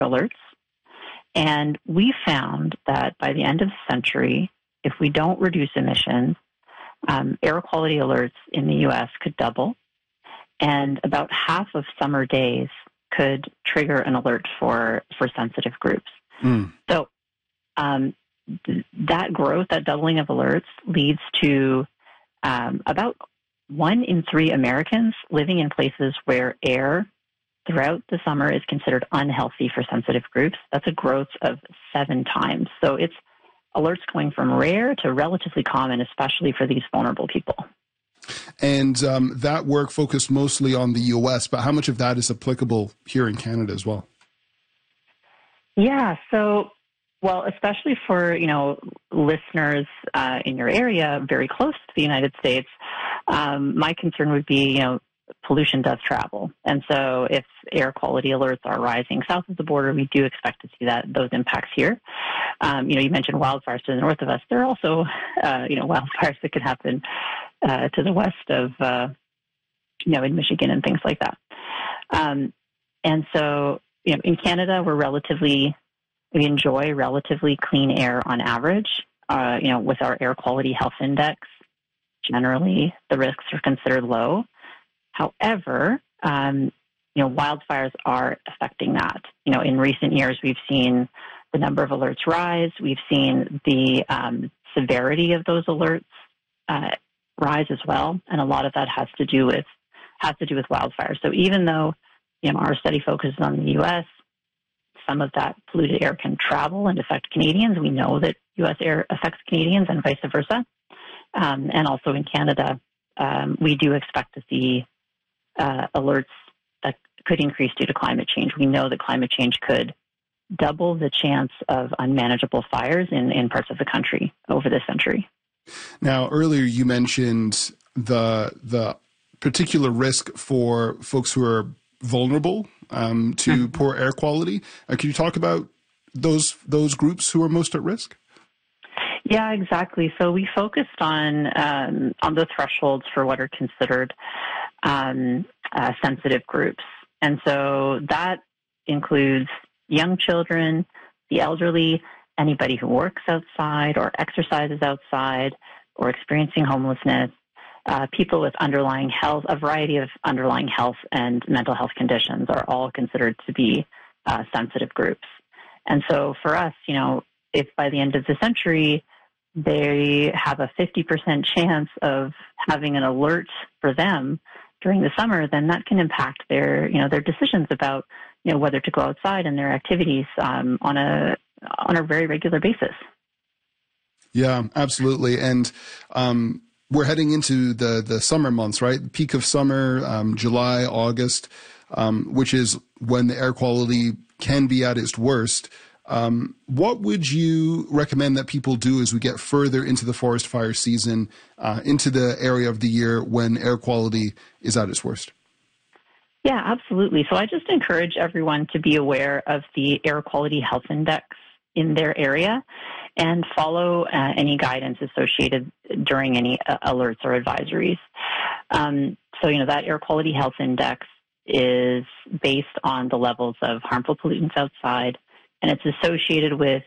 alerts. And we found that by the end of the century, if we don't reduce emissions, air quality alerts in the U.S. could double, and about half of summer days could trigger an alert for sensitive groups. So that growth, that doubling of alerts, leads to about 1 in 3 Americans living in places where air throughout the summer is considered unhealthy for sensitive groups. That's a growth of 7 times. So it's alerts going from rare to relatively common, especially for these vulnerable people. And that work focused mostly on the U.S., but how much of that is applicable here in Canada as well? Yeah, so, well, especially for, listeners in your area very close to the United States, my concern would be, pollution does travel. And so if air quality alerts are rising south of the border, we do expect to see those impacts here. You mentioned wildfires to the north of us. There are also, wildfires that could happen to the west of, in Michigan and things like that. And so, in Canada, we enjoy relatively clean air on average. With our air quality health index, generally the risks are considered low. However, wildfires are affecting that. In recent years, we've seen the number of alerts rise. We've seen the severity of those alerts rise as well, and a lot of that has to do with wildfires. So even though our study focuses on the U.S., some of that polluted air can travel and affect Canadians. We know that U.S. air affects Canadians and vice versa. And also in Canada, we do expect to see alerts that could increase due to climate change. We know that climate change could double the chance of unmanageable fires in parts of the country over this century. Now, earlier you mentioned the particular risk for folks who are vulnerable to poor air quality. Can you talk about those groups who are most at risk? Yeah, exactly. So we focused on the thresholds for what are considered sensitive groups. And so that includes young children, the elderly, anybody who works outside or exercises outside or experiencing homelessness, people with underlying health, a variety of underlying health and mental health conditions are all considered to be sensitive groups. And so for us, if by the end of the century they have a 50% chance of having an alert for them during the summer, then that can impact their decisions about, whether to go outside and their activities on a very regular basis. Yeah, absolutely. And we're heading into the summer months, right? Peak of summer, July, August, which is when the air quality can be at its worst. What would you recommend that people do as we get further into the forest fire season, into the area of the year when air quality is at its worst? Yeah, absolutely. So I just encourage everyone to be aware of the air quality health index in their area and follow any guidance associated during any alerts or advisories. So, that air quality health index is based on the levels of harmful pollutants outside, and it's associated with,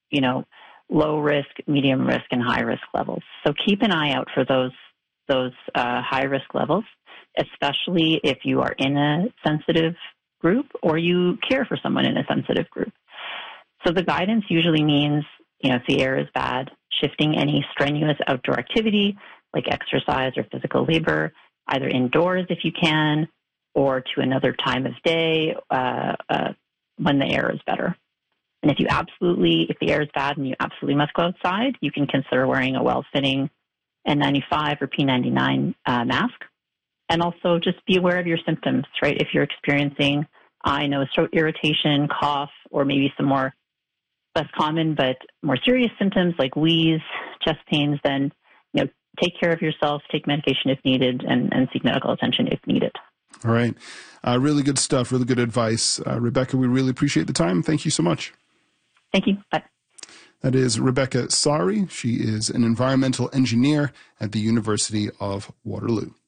low risk, medium risk, and high risk levels. So keep an eye out for those high risk levels, especially if you are in a sensitive group or you care for someone in a sensitive group. So the guidance usually means, if the air is bad, shifting any strenuous outdoor activity like exercise or physical labor, either indoors if you can, or to another time of day when the air is better. And if the air is bad and you absolutely must go outside, you can consider wearing a well-fitting N95 or P99 mask. And also just be aware of your symptoms, right? If you're experiencing eye, nose, throat irritation, cough, or maybe some more less common but more serious symptoms like wheeze, chest pains, then take care of yourself, take medication if needed, and seek medical attention if needed. All right. Really good stuff, really good advice. Rebecca, we really appreciate the time. Thank you so much. Thank you. Bye. That is Rebecca Sari. She is an environmental engineer at the University of Waterloo.